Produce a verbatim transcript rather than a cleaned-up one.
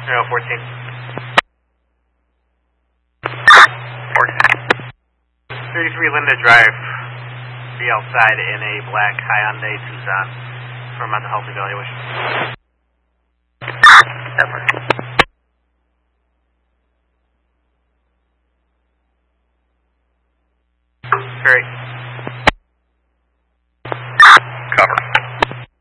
Zero fourteen. thirty-three Linda Drive. Be outside in a black Hyundai Tucson from mental health evaluation. Great.